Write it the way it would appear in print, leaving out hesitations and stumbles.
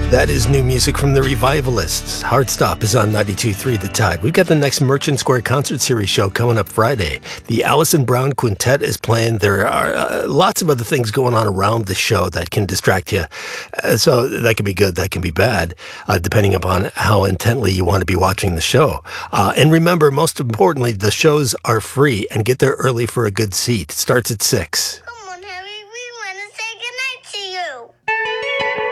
That is new music from the Revivalists. Heartstop is on 92.3 The Tide. We've got the next Merchant Square Concert Series show coming up Friday. The Alison Brown Quintet is playing. There are lots of other things going on around the show that can distract you. So that can be good, that can be bad, depending upon how intently you want to be watching the show. And remember, most importantly, the shows are free, and get there early for a good seat. It starts at 6.